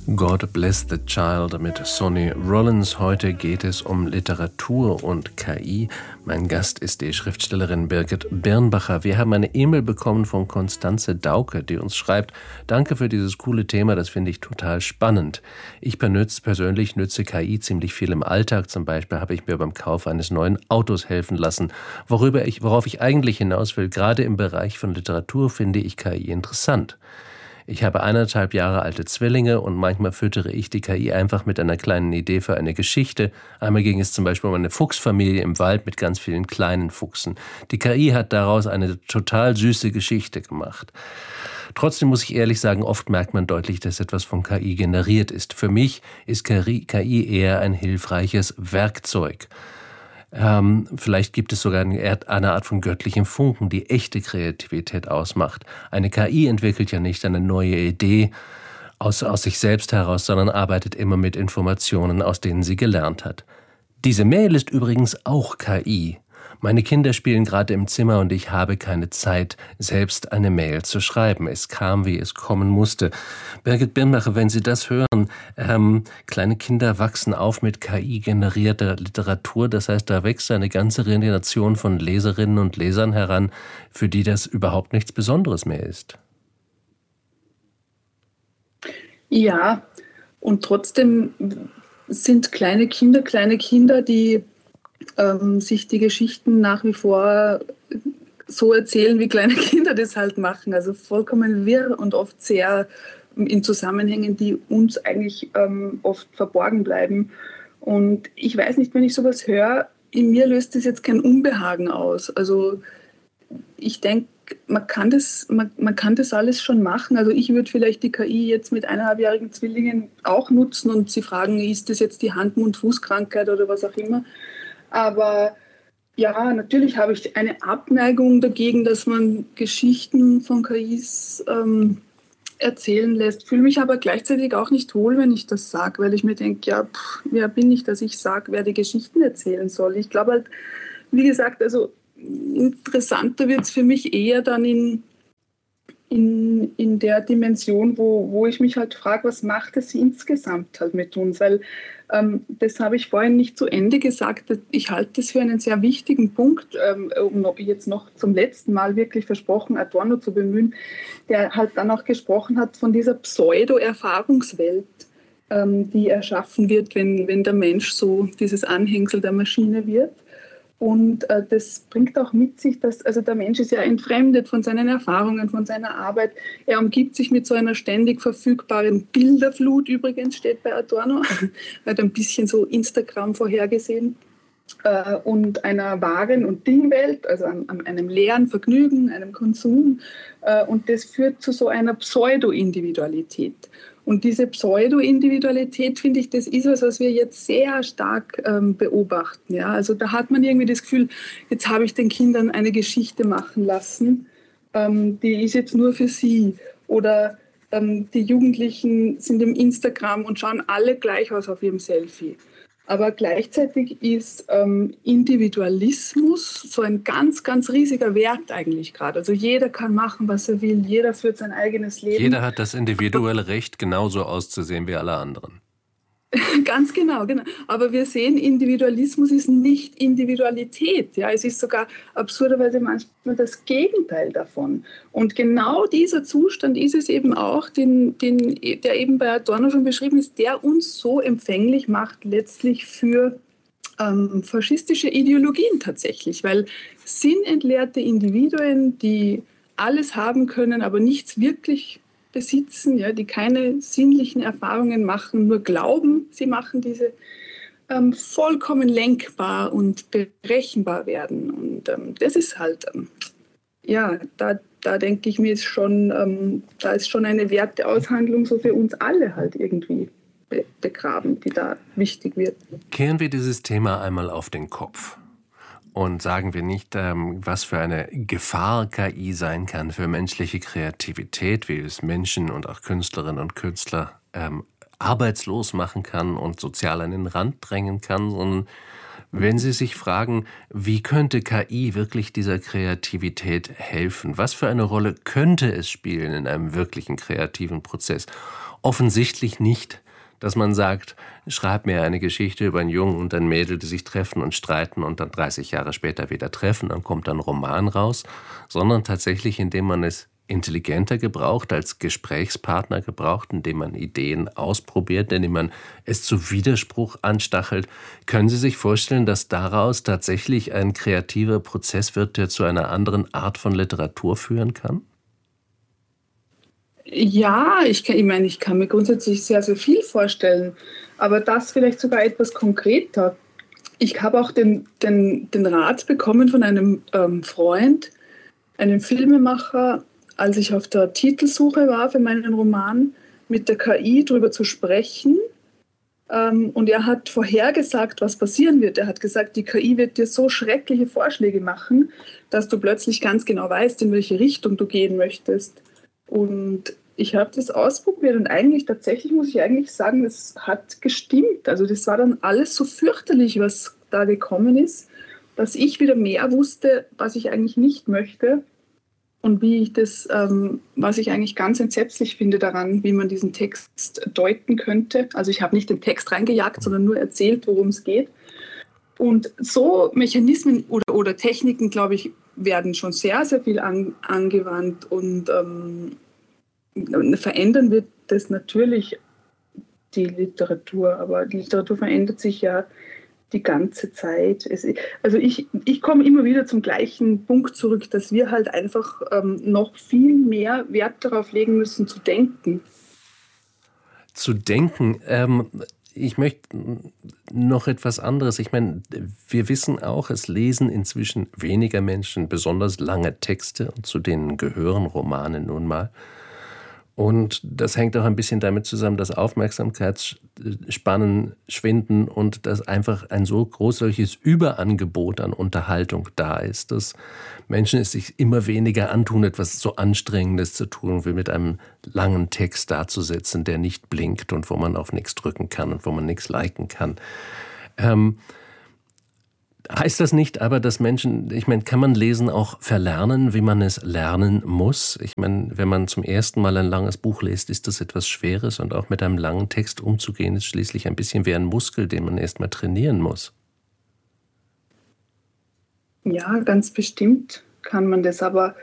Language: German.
God Bless the Child mit Sonny Rollins. Heute geht es um Literatur und KI. Mein Gast ist die Schriftstellerin Birgit Birnbacher. Wir haben eine E-Mail bekommen von Konstanze Dauke, die uns schreibt: Danke für dieses coole Thema, das finde ich total spannend. Ich persönlich nütze KI ziemlich viel im Alltag. Zum Beispiel habe ich mir beim Kauf eines neuen Autos helfen lassen. Worauf ich eigentlich hinaus will, gerade im Bereich von Literatur finde ich KI interessant. Ich habe 1,5 Jahre alte Zwillinge und manchmal füttere ich die KI einfach mit einer kleinen Idee für eine Geschichte. Einmal ging es zum Beispiel um eine Fuchsfamilie im Wald mit ganz vielen kleinen Fuchsen. Die KI hat daraus eine total süße Geschichte gemacht. Trotzdem muss ich ehrlich sagen, oft merkt man deutlich, dass etwas von KI generiert ist. Für mich ist KI eher ein hilfreiches Werkzeug. Vielleicht gibt es sogar eine Art von göttlichem Funken, die echte Kreativität ausmacht. Eine KI entwickelt ja nicht eine neue Idee aus sich selbst heraus, sondern arbeitet immer mit Informationen, aus denen sie gelernt hat. Diese Mail ist übrigens auch KI. Meine Kinder spielen gerade im Zimmer und ich habe keine Zeit, selbst eine Mail zu schreiben. Es kam, wie es kommen musste. Birgit Birnbacher, wenn Sie das hören, kleine Kinder wachsen auf mit KI-generierter Literatur. Das heißt, da wächst eine ganze Generation von Leserinnen und Lesern heran, für die das überhaupt nichts Besonderes mehr ist. Ja, und trotzdem sind kleine Kinder, die sich die Geschichten nach wie vor so erzählen, wie kleine Kinder das halt machen. Also vollkommen wirr und oft sehr in Zusammenhängen, die uns eigentlich oft verborgen bleiben. Und ich weiß nicht, wenn ich sowas höre, in mir löst das jetzt kein Unbehagen aus. Also ich denke, man kann das alles schon machen. Also ich würde vielleicht die KI jetzt mit 1,5-jährigen Zwillingen auch nutzen und sie fragen, ist das jetzt die Hand-Mund-Fuß-Krankheit oder was auch immer. Aber ja, natürlich habe ich eine Abneigung dagegen, dass man Geschichten von KIs erzählen lässt. Fühle mich aber gleichzeitig auch nicht wohl, wenn ich das sage, weil ich mir denke, ja, wer bin ich, dass ich sage, wer die Geschichten erzählen soll. Ich glaube halt, wie gesagt, also interessanter wird es für mich eher dann in der Dimension, wo ich mich halt frage, was macht es insgesamt halt mit uns, weil das habe ich vorhin nicht zu Ende gesagt. Ich halte das für einen sehr wichtigen Punkt, um jetzt noch zum letzten Mal wirklich versprochen, Adorno zu bemühen, der halt dann auch gesprochen hat von dieser Pseudo-Erfahrungswelt, die erschaffen wird, wenn der Mensch so dieses Anhängsel der Maschine wird. Und das bringt auch mit sich, dass also der Mensch ist ja entfremdet von seinen Erfahrungen, von seiner Arbeit. Er umgibt sich mit so einer ständig verfügbaren Bilderflut, übrigens steht bei Adorno, hat ein bisschen so Instagram vorhergesehen, und einer Waren- und Dingwelt, also einem leeren Vergnügen, einem Konsum. Und das führt zu so einer Pseudo-Individualität. Und diese Pseudo-Individualität, finde ich, das ist was wir jetzt sehr stark beobachten. Ja? Also da hat man irgendwie das Gefühl, jetzt habe ich den Kindern eine Geschichte machen lassen, die ist jetzt nur für sie. Oder die Jugendlichen sind im Instagram und schauen alle gleich aus auf ihrem Selfie. Aber gleichzeitig ist Individualismus so ein ganz, ganz riesiger Wert eigentlich gerade. Also jeder kann machen, was er will. Jeder führt sein eigenes Leben. Jeder hat das individuelle Recht, genauso auszusehen wie alle anderen. Ganz genau. Aber wir sehen, Individualismus ist nicht Individualität. Ja, es ist sogar absurderweise manchmal das Gegenteil davon. Und genau dieser Zustand ist es eben auch, der eben bei Adorno schon beschrieben ist, der uns so empfänglich macht letztlich für faschistische Ideologien tatsächlich. Weil sinnentleerte Individuen, die alles haben können, aber nichts wirklich besitzen, ja, die keine sinnlichen Erfahrungen machen, nur glauben, sie machen diese, vollkommen lenkbar und berechenbar werden. Und das ist halt, ja, da denke ich mir, ist schon, da ist schon eine Werteaushandlung so für uns alle halt irgendwie begraben, die da wichtig wird. Kehren wir dieses Thema einmal auf den Kopf. Und sagen wir nicht, was für eine Gefahr KI sein kann für menschliche Kreativität, wie es Menschen und auch Künstlerinnen und Künstler arbeitslos machen kann und sozial an den Rand drängen kann, sondern Wenn Sie sich fragen, wie könnte KI wirklich dieser Kreativität helfen? Was für eine Rolle könnte es spielen in einem wirklichen kreativen Prozess? Offensichtlich nicht, dass man sagt, schreib mir eine Geschichte über einen Jungen und ein Mädel, die sich treffen und streiten und dann 30 Jahre später wieder treffen, dann kommt ein Roman raus, sondern tatsächlich, indem man es intelligenter gebraucht, als Gesprächspartner gebraucht, indem man Ideen ausprobiert, indem man es zu Widerspruch anstachelt. Können Sie sich vorstellen, dass daraus tatsächlich ein kreativer Prozess wird, der zu einer anderen Art von Literatur führen kann? Ja, ich kann mir grundsätzlich sehr, sehr viel vorstellen, aber das vielleicht sogar etwas konkreter. Ich habe auch den Rat bekommen von einem Freund, einem Filmemacher, als ich auf der Titelsuche war für meinen Roman, mit der KI darüber zu sprechen. Und er hat vorhergesagt, was passieren wird. Er hat gesagt, die KI wird dir so schreckliche Vorschläge machen, dass du plötzlich ganz genau weißt, in welche Richtung du gehen möchtest. Und ich habe das ausprobiert und eigentlich tatsächlich muss ich eigentlich sagen, es hat gestimmt. Also das war dann alles so fürchterlich, was da gekommen ist, dass ich wieder mehr wusste, was ich eigentlich nicht möchte und wie ich das, was ich eigentlich ganz entsetzlich finde daran, wie man diesen Text deuten könnte. Also ich habe nicht den Text reingejagt, sondern nur erzählt, worum es geht. Und so Mechanismen oder Techniken, glaube ich, werden schon sehr, sehr viel angewandt und verändern wird das natürlich die Literatur, aber die Literatur verändert sich ja die ganze Zeit. Ich komme immer wieder zum gleichen Punkt zurück, dass wir halt einfach noch viel mehr Wert darauf legen müssen, zu denken. Zu denken, ich möchte noch etwas anderes. Ich meine, wir wissen auch, es lesen inzwischen weniger Menschen besonders lange Texte und zu denen gehören Romane nun mal. Und das hängt auch ein bisschen damit zusammen, dass Aufmerksamkeitsspannen schwinden und dass einfach ein so großes Überangebot an Unterhaltung da ist, dass Menschen es sich immer weniger antun, etwas so Anstrengendes zu tun, wie mit einem langen Text dazusetzen, der nicht blinkt und wo man auf nichts drücken kann und wo man nichts liken kann. Heißt das nicht aber, dass Menschen, ich meine, kann man Lesen auch verlernen, wie man es lernen muss? Ich meine, wenn man zum ersten Mal ein langes Buch liest, ist das etwas Schweres und auch mit einem langen Text umzugehen, ist schließlich ein bisschen wie ein Muskel, den man erst mal trainieren muss. Ja, ganz bestimmt kann man das, aber